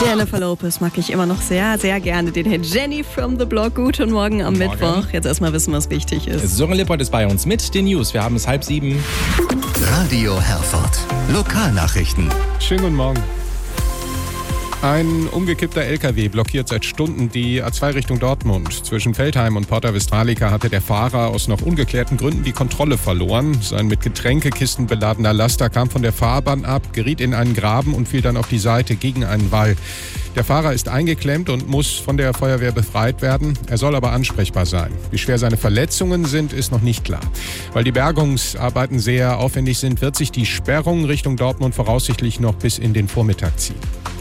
Jennifer Lopez mag ich immer noch sehr, sehr gerne. Den Hit Jenny from the Block. Guten Morgen am Mittwoch. Jetzt erstmal wissen, was wichtig ist. Sören Lippert ist bei uns mit den News. Wir haben es 6:30. Radio Herford. Lokalnachrichten. Schönen guten Morgen. Ein umgekippter LKW blockiert seit Stunden die A2 Richtung Dortmund. Zwischen Veltheim und Porta Westfalica hatte der Fahrer aus noch ungeklärten Gründen die Kontrolle verloren. Sein mit Getränkekisten beladener Laster kam von der Fahrbahn ab, geriet in einen Graben und fiel dann auf die Seite gegen einen Wall. Der Fahrer ist eingeklemmt und muss von der Feuerwehr befreit werden. Er soll aber ansprechbar sein. Wie schwer seine Verletzungen sind, ist noch nicht klar. Weil die Bergungsarbeiten sehr aufwendig sind, wird sich die Sperrung Richtung Dortmund voraussichtlich noch bis in den Vormittag ziehen.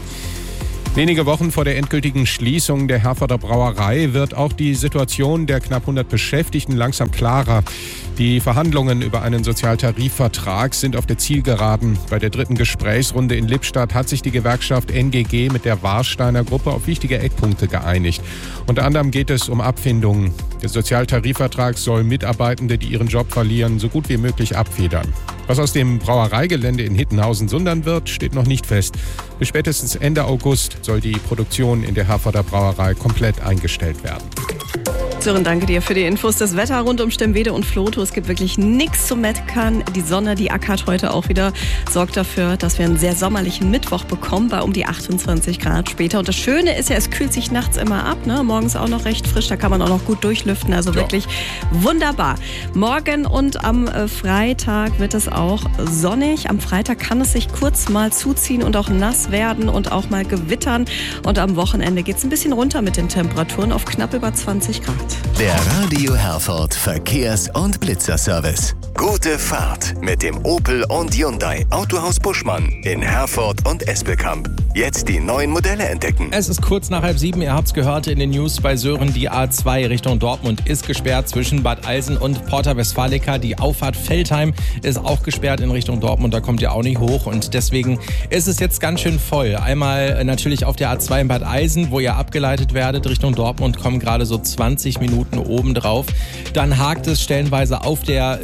Wenige Wochen vor der endgültigen Schließung der Herforder Brauerei wird auch die Situation der knapp 100 Beschäftigten langsam klarer. Die Verhandlungen über einen Sozialtarifvertrag sind auf der Zielgeraden. Bei der dritten Gesprächsrunde in Lippstadt hat sich die Gewerkschaft NGG mit der Warsteiner Gruppe auf wichtige Eckpunkte geeinigt. Unter anderem geht es um Abfindungen. Der Sozialtarifvertrag soll Mitarbeitende, die ihren Job verlieren, so gut wie möglich abfedern. Was aus dem Brauereigelände in Hittenhausen-Sundern wird, steht noch nicht fest. Bis spätestens Ende August soll die Produktion in der Herforder Brauerei komplett eingestellt werden. Sören, danke dir für die Infos. Das Wetter rund um Stemwede und Vlotho. Es gibt wirklich nichts zu meckern. Die Sonne, die ackert heute auch wieder, sorgt dafür, dass wir einen sehr sommerlichen Mittwoch bekommen, bei um die 28 Grad später. Und das Schöne ist ja, es kühlt sich nachts immer ab, ne? Morgens auch noch recht frisch, da kann man auch noch gut durchlüften. Also wirklich wunderbar. Morgen und am Freitag wird es auch sonnig. Am Freitag kann es sich kurz mal zuziehen und auch nass werden und auch mal gewittern. Und am Wochenende geht es ein bisschen runter mit den Temperaturen auf knapp über 20 Grad. Der Radio Herford Verkehrs- und Blitzerservice. Gute Fahrt mit dem Opel und Hyundai Autohaus Buschmann in Herford und Espelkamp. Jetzt die neuen Modelle entdecken. Es ist kurz nach 6:30. Ihr habt es gehört in den News bei Sören. Die A2 Richtung Dortmund ist gesperrt zwischen Bad Eilsen und Porta Westfalica. Die Auffahrt Veltheim ist auch gesperrt in Richtung Dortmund. Da kommt ihr auch nicht hoch. Und deswegen ist es jetzt ganz schön voll. Einmal natürlich auf der A2 in Bad Eilsen, wo ihr abgeleitet werdet Richtung Dortmund, kommen gerade so 20 Minuten oben drauf. Dann hakt es stellenweise auf der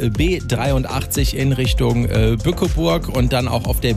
B83 in Richtung Bückeburg und dann auch auf der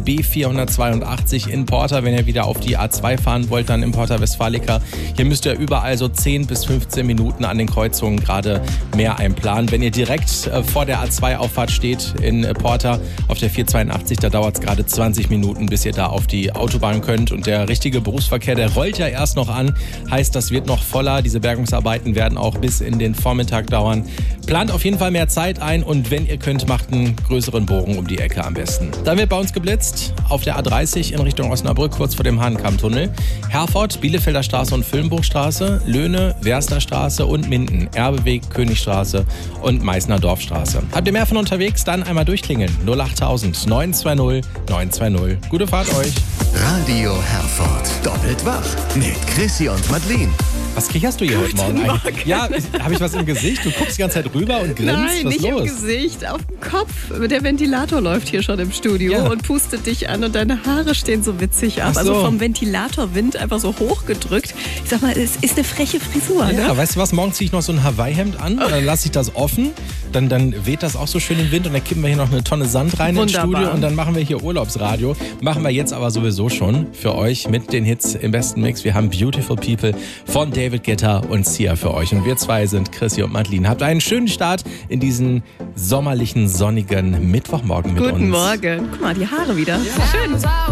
B482 in Porta, wenn ihr wieder auf die A2 fahren wollt, dann in Porta Westfalica. Hier müsst ihr überall so 10 bis 15 Minuten an den Kreuzungen gerade mehr einplanen. Wenn ihr direkt vor der A2-Auffahrt steht in Porta auf der 482, da dauert es gerade 20 Minuten, bis ihr da auf die Autobahn könnt. Und der richtige Berufsverkehr, der rollt ja erst noch an. Heißt, das wird noch voller. Diese Bergungsarbeiten werden auch bis in den Vormittag dauern. Plant auf jeden Fall mehr Zeit ein und wenn ihr könnt, macht einen größeren Bogen um die Ecke am besten. Dann wird bei uns geblitzt auf der A30 in Richtung Osnabrück, kurz vor dem Hahnkammtunnel. Herford, Bielefelder Straße und Füllenbruchstraße, Löhne, Wersterstraße und Minden, Erbeweg, Königstraße und Meißner Dorfstraße. Habt ihr mehr von unterwegs? Dann einmal durchklingeln. 08000 920 920. Gute Fahrt euch. Radio Herford. Doppelt wach mit Chrissy und Madeleine. Was kicherst du hier heute Morgen eigentlich? Ja, habe ich was im Gesicht? Du guckst die ganze Zeit rüber und grinst? Nein, was nicht los? im Gesicht, auf dem Kopf. Der Ventilator läuft hier schon im Studio und pustet dich an und deine Haare stehen so witzig ab. Ach so. Also vom Ventilatorwind einfach so hochgedrückt. Ich sag mal, es ist eine freche Frisur. Ja, ne? weißt du was? Morgen ziehe ich noch so ein Hawaii-Hemd an, dann lasse ich das offen, dann weht das auch so schön im Wind und dann kippen wir hier noch eine Tonne Sand rein ins Studio und dann machen wir hier Urlaubsradio. Machen wir jetzt aber sowieso schon für euch mit den Hits im besten Mix. Wir haben Beautiful People von David Guetta und Sia für euch. Und wir zwei sind Chrissy und Madeleine. Habt einen schönen Start in diesen sommerlichen, sonnigen Mittwochmorgen mit uns. Guten Morgen. Guck mal, die Haare wieder. Ja. Schön.